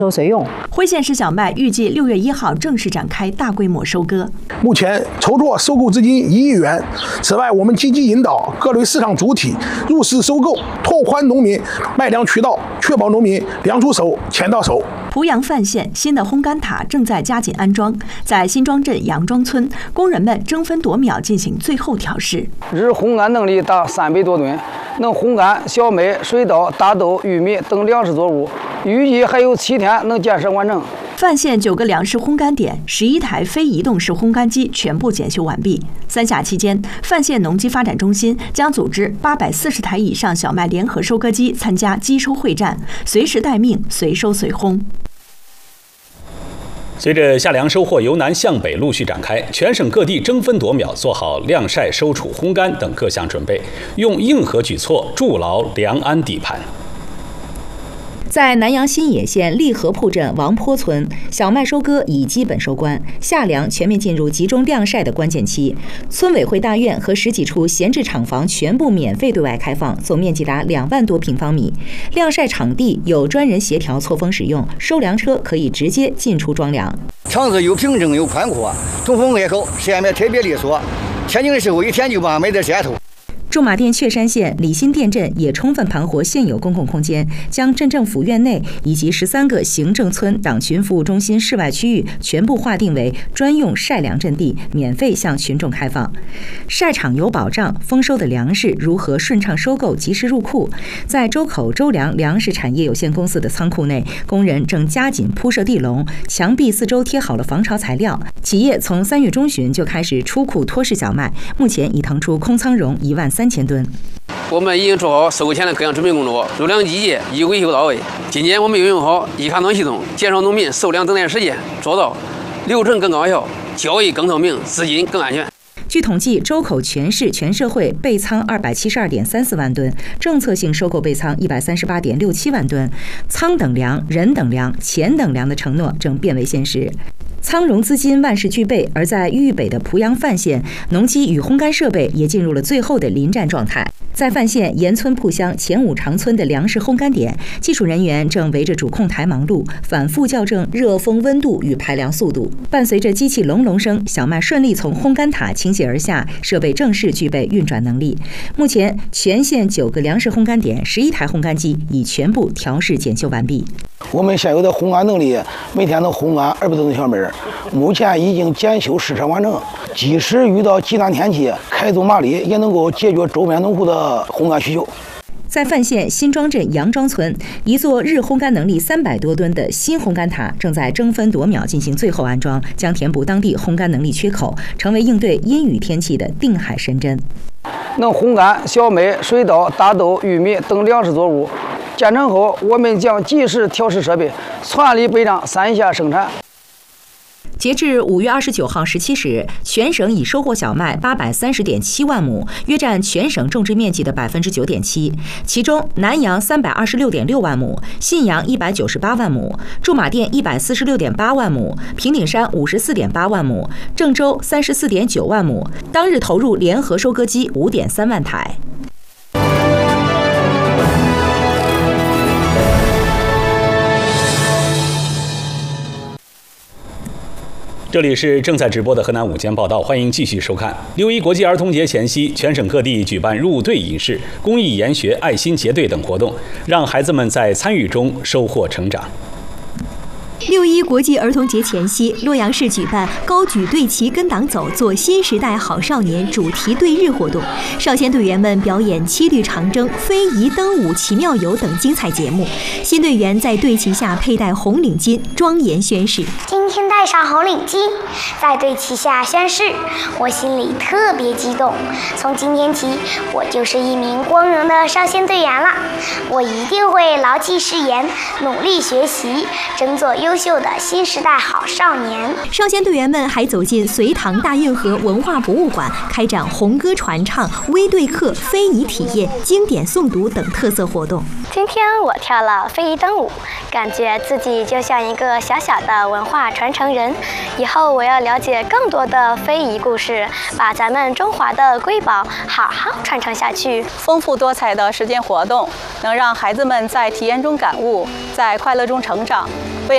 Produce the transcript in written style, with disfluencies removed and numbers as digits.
都随用。 辉县市小麦预计6月1号正式展开大规模收割。 目前筹措收购资金1亿元。此外，我们积极引导各类市场主体入市收购，拓宽农民卖粮渠道，确保农民粮出手，钱到手。 濮阳范县新的烘干塔正在加紧安装，在新庄镇杨庄村，工人们争分夺秒进行最后调试。 日烘干能力达300多吨，能烘干小麦、水稻、大豆、玉米等粮食作物，预计还有7天能建设完成。 范县9个粮食烘干点，11台非移动式烘干机全部检修完毕。3夏期间，范县农机发展中心将组织840台以上小麦联合收割机参加机收会战，随时待命，随收随烘。 随着夏粮收获由南向北陆续展开，全省各地争分夺秒做好晾晒、收储、烘干等各项准备，用硬核举措筑牢粮安底盘。 在南阳新野县利河铺镇王坡村，小麦收割已基本收官，夏粮全面进入集中晾晒的关键期。村委会大院和10几处闲置厂房全部免费对外开放，总面积达2万多平方米。晾晒场地有专人协调错峰使用，收粮车可以直接进出装粮。 场子又平整又宽阔，通风开口，晒麦特别利索。天津市一天就把麦子晒透。 驻马店雀山县李新店镇也充分盘活现有公共空间，将镇政府院内以及13个行政村党群服务中心室外区域全部划定为专用晒粮阵地，免费向群众开放。晒场有保障，丰收的粮食如何顺畅收购、及时入库？在周口周粮粮食产业有限公司的仓库内，工人正加紧铺设地笼，墙壁4周贴好了防潮材料。企业从3月中旬就开始出库脱市小麦，目前已腾出空仓容13000吨。 我们已经做好收购前的各项准备工作，入粮机械已维修到位。今年我们运用好一卡通系统，减少农民收粮等待时间，做到流程更高效，交易更透明，资金更安全。 据统计，周口全市全社会备仓272.34万吨，政策性收购备仓138.67万吨，仓等粮、人等粮、钱等粮的承诺正变为现实。仓容资金万事俱备，而在豫北的濮阳范县，农机与烘干设备也进入了最后的临战状态。在范县盐村铺乡前五长村的粮食烘干点，技术人员正围着主控台忙碌，反复校正热风温度与排粮速度。伴随着机器隆隆声，小麦顺利从烘干塔倾泻而下，设备正式具备运转能力。目前，全县9个粮食烘干点、11台烘干机已全部调试检修完毕。 我们现有的烘干能力，每天能烘干200多吨小麦，目前已经检修试车完成。即使遇到极端天气，开足马力也能够解决周边农户的烘干需求。 在范县新庄镇杨庄村，一座日烘干能力300多吨的新烘干塔正在争分夺秒进行最后安装，将填补当地烘干能力缺口，成为应对阴雨天气的定海神针。 能烘干小麦、水稻、大豆、玉米等粮食作物。建成后，我们将及时调试设备，全力备战3夏生产。 截至5月29号17时，全省已收获小麦830.7万亩，约占全省种植面积的9.7%。其中，南阳326.6万亩，信阳198万亩，驻马店146.8万亩，平顶山54.8万亩，郑州34.9万亩。当日投入联合收割机5.3万台。 这里是正在直播的河南午间报道，欢迎继续收看。6·1国际儿童节前夕，全省各地举办入伍队仪式、公益研学、爱心结对等活动，让孩子们在参与中收获成长。 6·1国际儿童节前夕，洛阳市举办高举队旗跟党走，做新时代好少年主题对日活动。少先队员们表演七律长征、非遗登舞、奇妙游等精彩节目。新队员在队旗下佩戴红领巾，庄严宣誓。 今天戴上红领巾，在队旗下宣誓，我心里特别激动。从今天起，我就是一名光荣的少先队员了。我一定会牢记誓言，努力学习，争做优秀的新时代好少年。 少先队员们还走进隋唐大运河文化博物馆，开展红歌传唱、微对课、非遗体验、经典诵读等特色活动。 今天我跳了非遗登舞，感觉自己就像一个小小的文化传承人。以后我要了解更多的非遗故事，把咱们中华的瑰宝好好传承下去。 丰富多彩的实践活动，能让孩子们在体验中感悟，在快乐中成长。